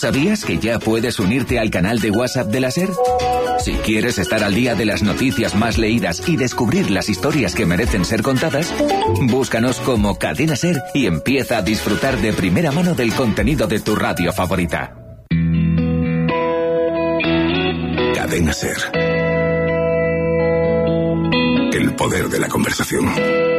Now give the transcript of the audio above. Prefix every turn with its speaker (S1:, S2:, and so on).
S1: ¿Sabías que ya puedes unirte al canal de WhatsApp de la SER? Si quieres estar al día de las noticias más leídas y descubrir las historias que merecen ser contadas, búscanos como Cadena SER y empieza a disfrutar de primera mano del contenido de tu radio favorita.
S2: Cadena SER. El poder de la conversación.